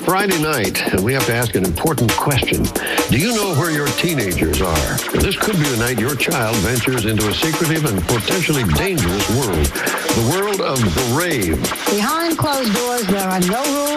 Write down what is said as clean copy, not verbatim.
Friday night, and we have to ask an important question. Do you know where your teenagers are? This could be the night your child ventures into a secretive and potentially dangerous world. The world of the rave. Behind closed doors, there are no rules.